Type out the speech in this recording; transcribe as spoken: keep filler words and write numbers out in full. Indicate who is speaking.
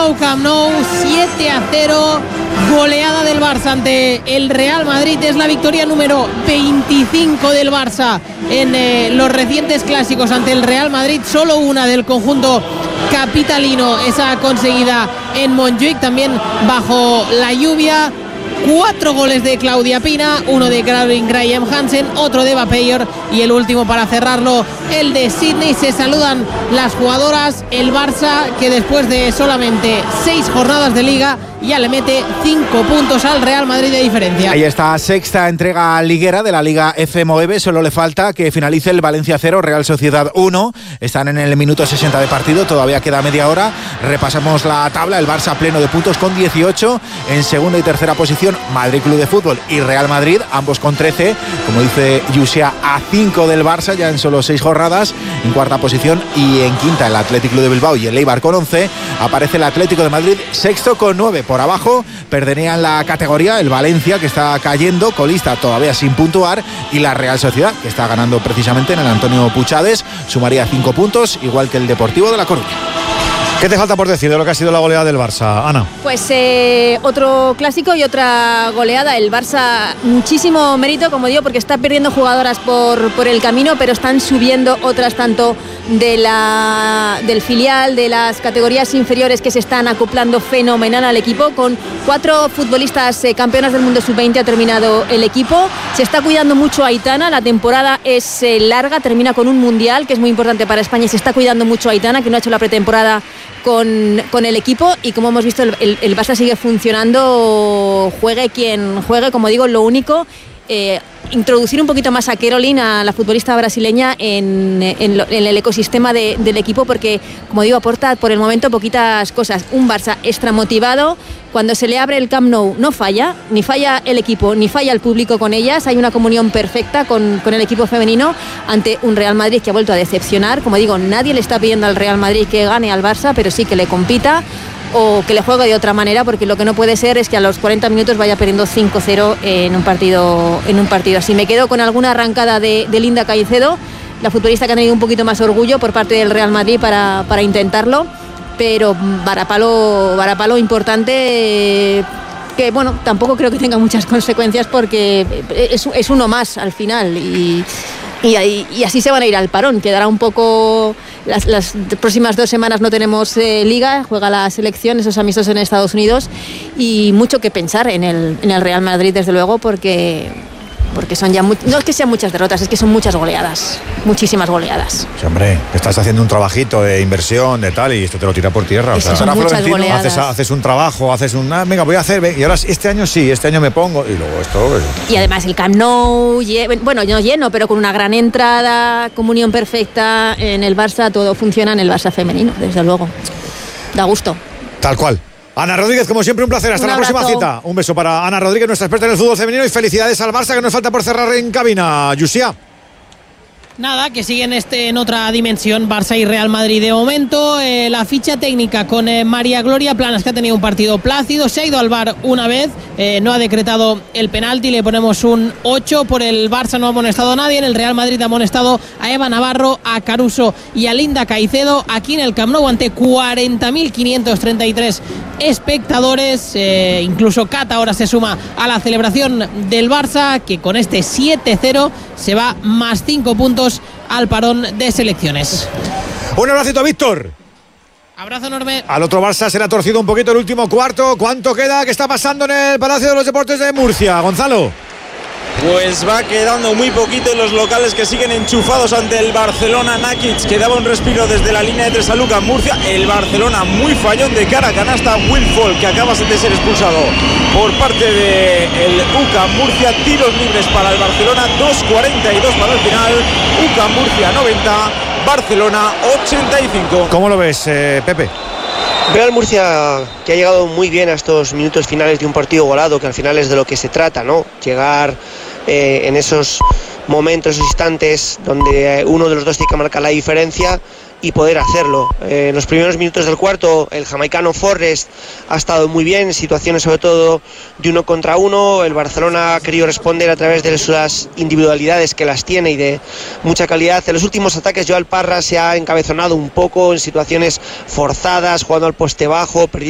Speaker 1: Nou Camp Nou, siete a cero, goleada del Barça ante el Real Madrid. Es la victoria número veinticinco del Barça en eh, los recientes clásicos ante el Real Madrid. Solo una del conjunto capitalino, esa conseguida en Montjuic, también bajo la lluvia. Cuatro goles de Claudia Pina, uno de Graham Hansen, otro de Eva Peyer y el último para cerrarlo, el de Sydney. Se saludan las jugadoras. El Barça, que después de solamente seis jornadas de liga ya le mete cinco puntos al Real Madrid de diferencia.
Speaker 2: Ahí está, sexta entrega liguera de la Liga F M O E B. Solo le falta que finalice el Valencia cero, Real Sociedad uno. Están en el minuto sesenta de partido, todavía queda media hora. Repasamos la tabla. El Barça pleno de puntos con dieciocho. En segunda y tercera posición Madrid Club de Fútbol y Real Madrid, ambos con trece. Como dice Yusia, a cinco del Barça ya en solo seis jornadas. En cuarta posición y en quinta el Athletic Club de Bilbao y el Eibar con once. Aparece el Atlético de Madrid sexto con nueve. Por abajo perderían la categoría el Valencia, que está cayendo, colista todavía sin puntuar, y la Real Sociedad, que está ganando precisamente en el Antonio Puchades, sumaría cinco puntos, igual que el Deportivo de La Coruña.
Speaker 3: ¿Qué te falta por decir de lo que ha sido la goleada del Barça, Ana?
Speaker 4: Pues eh, otro clásico y otra goleada. El Barça, muchísimo mérito, como digo, porque está perdiendo jugadoras por, por el camino, pero están subiendo otras tanto de la, del filial, de las categorías inferiores, que se están acoplando fenomenal al equipo. Con cuatro futbolistas eh, campeonas del mundo sub veinte ha terminado el equipo. Se está cuidando mucho a Aitana, la temporada es eh, larga, termina con un mundial, que es muy importante para España, y se está cuidando mucho a Aitana, que no ha hecho la pretemporada Con, con el equipo, y como hemos visto el, el, el Barça sigue funcionando, juegue quien juegue. Como digo, lo único, eh, introducir un poquito más a Caroline, a la futbolista brasileña, en, en, lo, en el ecosistema de, del equipo, porque, como digo, aporta por el momento poquitas cosas. Un Barça extra motivado. Cuando se le abre el Camp Nou no falla, ni falla el equipo, ni falla el público con ellas. Hay una comunión perfecta con, con el equipo femenino ante un Real Madrid que ha vuelto a decepcionar. Como digo, nadie le está pidiendo al Real Madrid que gane al Barça, pero sí que le compita o que le juegue de otra manera, porque lo que no puede ser es que a los cuarenta minutos vaya perdiendo cinco cero en un partido, en un partido así. Me quedo con alguna arrancada de, de Linda Caicedo, la futbolista que ha tenido un poquito más orgullo por parte del Real Madrid para, para intentarlo. Pero varapalo, varapalo importante, que bueno, tampoco creo que tenga muchas consecuencias, porque es, es uno más al final, y, y, y así se van a ir al parón. Quedará un poco, las, las próximas dos semanas no tenemos eh, liga, juega la selección, esos amistosos en Estados Unidos, y mucho que pensar en el, en el Real Madrid, desde luego, porque... porque son ya, muy, no es que sean muchas derrotas, es que son muchas goleadas, muchísimas goleadas.
Speaker 3: Sí, hombre, estás haciendo un trabajito de inversión, de tal, y esto te lo tira por tierra.
Speaker 4: Es
Speaker 3: o sea,
Speaker 4: son muchas goleadas.
Speaker 3: Haces, haces un trabajo, haces un, ah, venga, voy a hacer, y ahora este año sí, este año me pongo, y luego esto... Pues...
Speaker 4: Y además el Camp Nou, bueno, no lleno, pero con una gran entrada, comunión perfecta en el Barça, todo funciona en el Barça femenino, desde luego. Da gusto.
Speaker 3: Tal cual. Ana Rodríguez, como siempre, un placer. Hasta
Speaker 4: un
Speaker 3: la próxima cita. Un beso para Ana Rodríguez, nuestra experta en el fútbol femenino, y felicidades al Barça, que nos falta por cerrar en cabina. Yusia.
Speaker 1: Nada, que siguen este, en otra dimensión, Barça y Real Madrid de momento. Eh, la ficha técnica con eh, María Gloria Planas, que ha tenido un partido plácido, se ha ido al V A R una vez, eh, no ha decretado el penalti, le ponemos un ocho. Por el Barça no ha amonestado a nadie, en el Real Madrid ha amonestado a Eva Navarro, a Caruso y a Linda Caicedo, aquí en el Camp Nou ante cuarenta mil quinientos treinta y tres espectadores. Eh, incluso Cata ahora se suma a la celebración del Barça, que con este siete cero se va más cinco puntos al parón de selecciones.
Speaker 3: Un abracito, Víctor.
Speaker 1: Abrazo enorme.
Speaker 3: Al otro Barça se le ha torcido un poquito el último cuarto. ¿Cuánto queda? ¿Qué está pasando en el Palacio de los Deportes de Murcia? Gonzalo.
Speaker 5: Pues va quedando muy poquito en los locales, que siguen enchufados ante el Barcelona. Nakic, que daba un respiro desde la línea de tres a Luka Murcia. El Barcelona muy fallón de cara a canasta. Will Fall, que acaba de ser expulsado por parte del U C A M Murcia. Tiros libres para el Barcelona, dos cuarenta y dos para el final. U C A M Murcia noventa, Barcelona ochenta y cinco.
Speaker 3: ¿Cómo lo ves, eh, Pepe?
Speaker 6: Veo al Murcia que ha llegado muy bien a estos minutos finales de un partido golado, que al final es de lo que se trata, ¿no? Llegar eh, en esos momentos, esos instantes donde uno de los dos tiene que marcar la diferencia y poder hacerlo. Eh, en los primeros minutos del cuarto, el jamaicano Forrest ha estado muy bien, en situaciones sobre todo de uno contra uno. El Barcelona ha querido responder a través de las individualidades que las tiene y de mucha calidad. En los últimos ataques, Joel Parra se ha encabezonado un poco en situaciones forzadas, jugando al poste bajo, perdiendo